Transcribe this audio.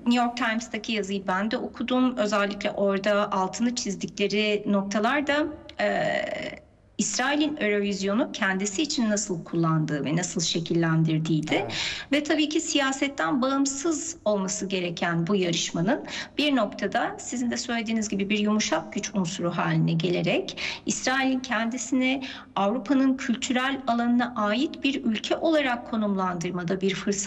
New York Times'taki yazıyı ben de okudum. Özellikle orada altını çizdikleri noktalar da İsrail'in Eurovision'u kendisi için nasıl kullandığı ve nasıl şekillendirdiğiydi. Evet. Ve tabii ki siyasetten bağımsız olması gereken bu yarışmanın bir noktada sizin de söylediğiniz gibi bir yumuşak güç unsuru haline gelerek İsrail'in kendisini Avrupa'nın kültürel alanına ait bir ülke olarak konumlandırmada bir fırsat